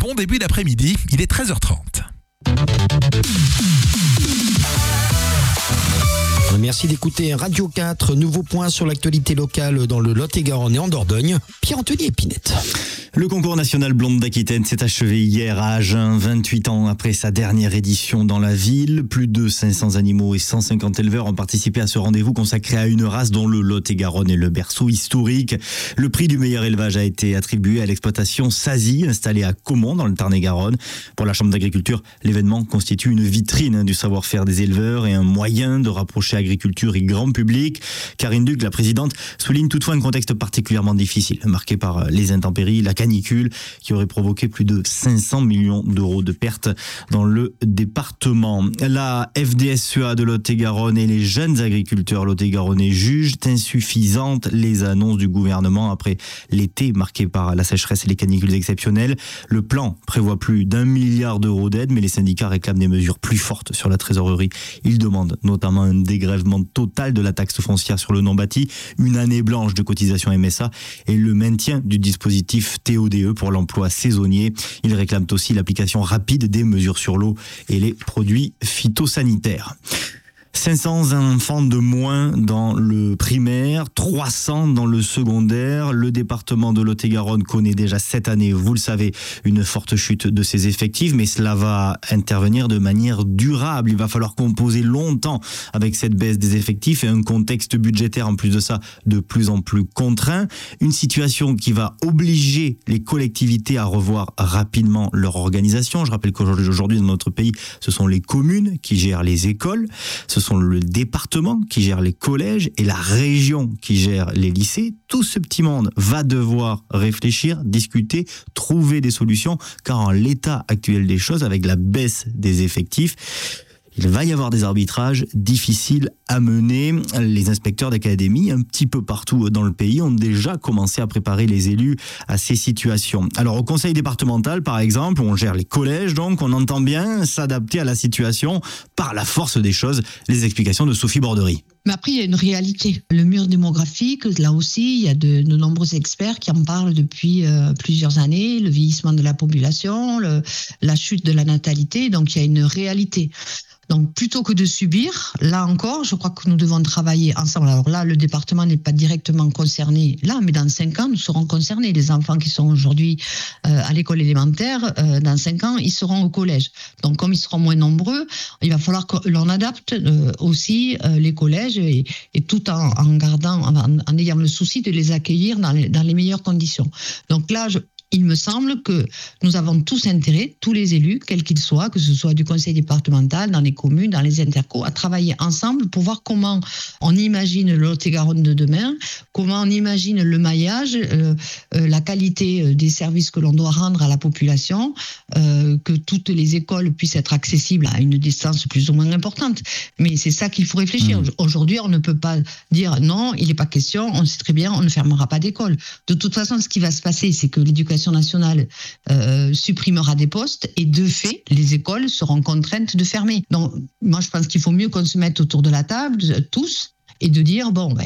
Bon début d'après-midi, il est 13h30. Merci d'écouter Radio 4, nouveau point sur l'actualité locale dans le Lot-et-Garonne et en Dordogne. Pierre-Anthony Épinette. Le concours national blonde d'Aquitaine s'est achevé hier à Agen, 28 ans après sa dernière édition dans la ville. Plus de 500 animaux et 150 éleveurs ont participé à ce rendez-vous consacré à une race dont le Lot-et-Garonne est le berceau historique. Le prix du meilleur élevage a été attribué à l'exploitation Sazy, installée à Caumont dans le Tarn-et-Garonne. Pour la Chambre d'agriculture, l'événement constitue une vitrine du savoir-faire des éleveurs et un moyen de rapprocher agriculture et grand public. Karine Duc, la présidente, souligne toutefois un contexte particulièrement difficile, marqué par les intempéries, la canicule, qui aurait provoqué plus de 500 millions d'euros de pertes dans le département. La FDSEA de Lot-et-Garonne et les jeunes agriculteurs lot-et-garonnais jugent insuffisantes les annonces du gouvernement après l'été marqué par la sécheresse et les canicules exceptionnelles. Le plan prévoit plus d'1 milliard d'euros d'aide, mais les syndicats réclament des mesures plus fortes sur la trésorerie. Ils demandent notamment un dégrèvement total de la taxe foncière sur le non-bâti, une année blanche de cotisation MSA et le maintien du dispositif TODE pour l'emploi saisonnier. Ils réclament aussi l'application rapide des mesures sur l'eau et les produits phytosanitaires. 500 enfants de moins dans le primaire, 300 dans le secondaire. Le département de Lot-et-Garonne connaît déjà cette année, vous le savez, une forte chute de ses effectifs, mais cela va intervenir de manière durable. Il va falloir composer longtemps avec cette baisse des effectifs et un contexte budgétaire en plus de ça de plus en plus contraint. Une situation qui va obliger les collectivités à revoir rapidement leur organisation. Je rappelle qu'aujourd'hui dans notre pays, ce sont les communes qui gèrent les écoles, ce sont le département qui gère les collèges et la région qui gère les lycées. Tout ce petit monde va devoir réfléchir, discuter, trouver des solutions, car en l'état actuel des choses, avec la baisse des effectifs, il va y avoir des arbitrages difficiles à mener. Les inspecteurs d'académie, un petit peu partout dans le pays, ont déjà commencé à préparer les élus à ces situations. Alors au conseil départemental, par exemple, où on gère les collèges, donc on entend bien s'adapter à la situation par la force des choses. Les explications de Sophie Borderie. Mais après, il y a une réalité. Le mur démographique, là aussi, il y a de nombreux experts qui en parlent depuis plusieurs années. Le vieillissement de la population, la chute de la natalité. Donc, il y a une réalité. Donc, plutôt que de subir, là encore, je crois que nous devons travailler ensemble. Alors là, le département n'est pas directement concerné là, mais dans 5 ans, nous serons concernés. Les enfants qui sont aujourd'hui à l'école élémentaire, dans 5 ans, ils seront au collège. Donc, comme ils seront moins nombreux, il va falloir que l'on adapte aussi les collèges et tout en gardant, en ayant le souci de les accueillir dans les meilleures conditions. Donc là, il me semble que nous avons tous intérêt, tous les élus, quels qu'ils soient, que ce soit du conseil départemental, dans les communes, dans les intercos, à travailler ensemble pour voir comment on imagine le Lot-et-Garonne de demain, comment on imagine le maillage, la qualité des services que l'on doit rendre à la population, que toutes les écoles puissent être accessibles à une distance plus ou moins importante. Mais c'est ça qu'il faut réfléchir. Aujourd'hui, on ne peut pas dire non, il n'est pas question, on sait très bien, on ne fermera pas d'école. De toute façon, ce qui va se passer, c'est que l'éducation nationale supprimera des postes et de fait, les écoles seront contraintes de fermer. Donc, moi, je pense qu'il faut mieux qu'on se mette autour de la table, tous, et de dire, bon,